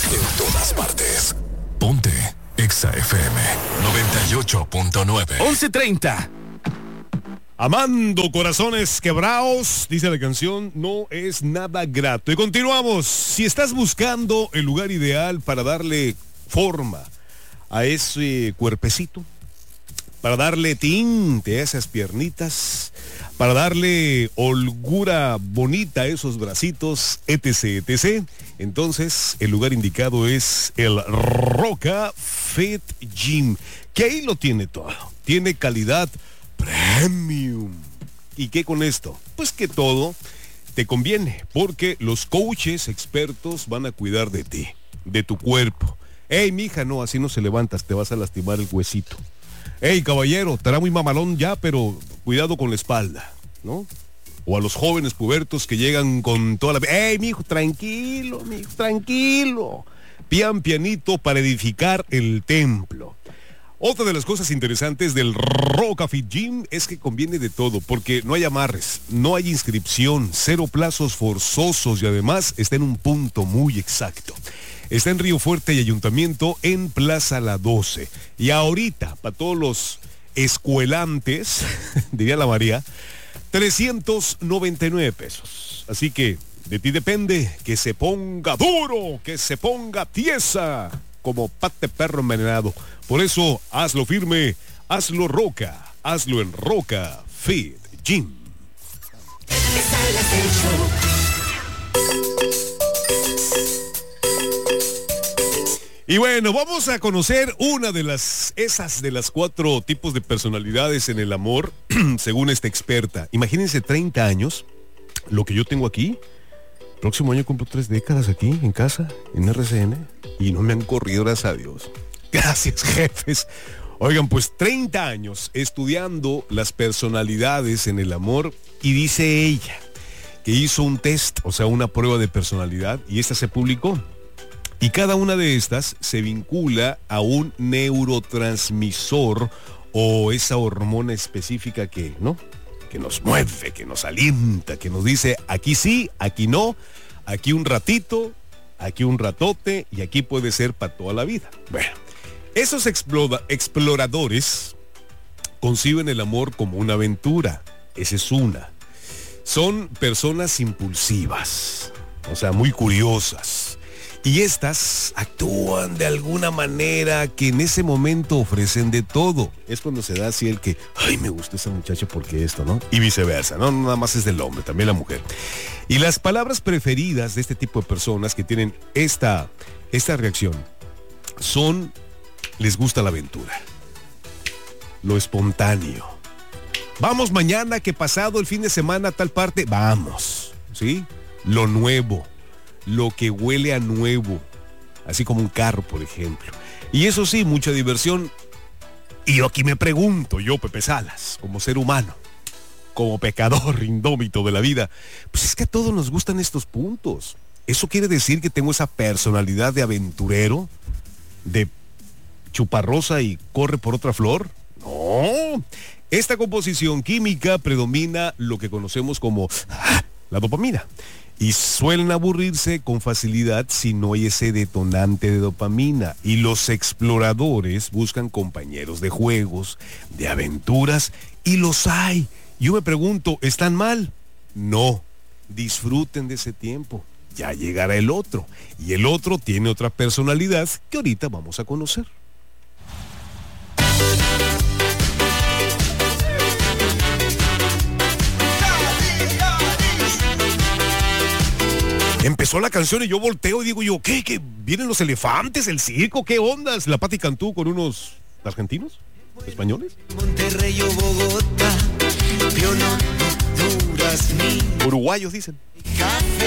En todas partes. Ponte Exa FM 98.9. 11:30. Amando corazones quebrados, dice la canción, no es nada grato. Y continuamos. Si estás buscando el lugar ideal para darle forma a ese cuerpecito, para darle tinte a esas piernitas, para darle holgura bonita a esos bracitos, etc., etc., entonces el lugar indicado es el Roca Fit Gym, que ahí lo tiene todo. Tiene calidad premium. ¿Y qué con esto? Pues que todo te conviene, porque los coaches expertos van a cuidar de ti, de tu cuerpo. Ey, mija, no, así no se levantas, te vas a lastimar el huesito. Ey, caballero, estará muy mamalón ya, pero cuidado con la espalda, ¿no? O a los jóvenes pubertos que llegan con toda la... ¡Ey, mijo, tranquilo, mijo, tranquilo! Pian pianito para edificar el templo. Otra de las cosas interesantes del Roca Fit Gym es que conviene de todo, porque no hay amarres, no hay inscripción, 0 plazos forzosos y además está en un punto muy exacto. Está en Río Fuerte y Ayuntamiento, en Plaza La 12. Y ahorita, para todos los escuelantes, diría la María, 399 pesos. Así que de ti depende que se ponga duro, que se ponga tiesa, como pate perro envenenado. Por eso, hazlo firme, hazlo Roca, hazlo en Roca Fit Gym. Y bueno, vamos a conocer una de las 4 tipos de personalidades en el amor, según esta experta. Imagínense 30 años, lo que yo tengo aquí. Próximo año cumplo 3 décadas aquí, en casa, en RCN, y no me han corrido, gracias a Dios. Gracias, jefes. Oigan, pues 30 años estudiando las personalidades en el amor, y dice ella que hizo un test, o sea, una prueba de personalidad, y esta se publicó. Y cada una de estas se vincula a un neurotransmisor o esa hormona específica que, ¿no?, que nos mueve, que nos alienta, que nos dice aquí sí, aquí no, aquí un ratito, aquí un ratote y aquí puede ser para toda la vida. Bueno, esos exploradores conciben el amor como una aventura. Esa es una. Son personas impulsivas, o sea, muy curiosas. Y estas actúan de alguna manera que en ese momento ofrecen de todo. Es cuando se da así el que, ay, me gusta esa muchacha porque esto, ¿no? Y viceversa, ¿no? No nada más es del hombre, también la mujer. Y las palabras preferidas de este tipo de personas que tienen esta reacción son, les gusta la aventura, lo espontáneo. Vamos mañana, que pasado el fin de semana a tal parte, vamos, ¿sí? Lo nuevo. Lo que huele a nuevo, así como un carro, por ejemplo. Y eso sí, mucha diversión. Y yo aquí me pregunto, yo, Pepe Salas, como ser humano, como pecador indómito de la vida, pues es que a todos nos gustan estos puntos. ¿Eso quiere decir que tengo esa personalidad de aventurero, de chuparrosa y corre por otra flor? No. Esta composición química predomina lo que conocemos como la dopamina. Y suelen aburrirse con facilidad si no hay ese detonante de dopamina. Y los exploradores buscan compañeros de juegos, de aventuras, y los hay. Yo me pregunto, ¿están mal? No, disfruten de ese tiempo. Ya llegará el otro. Y el otro tiene otra personalidad que ahorita vamos a conocer. Empezó la canción y yo volteo y digo yo, ¿qué? ¿Qué? ¿Vienen los elefantes, el circo? ¿Qué ondas? ¿La Pati Cantú con unos argentinos? ¿Españoles? Monterrey o Bogotá, Durazní, uruguayos dicen. Café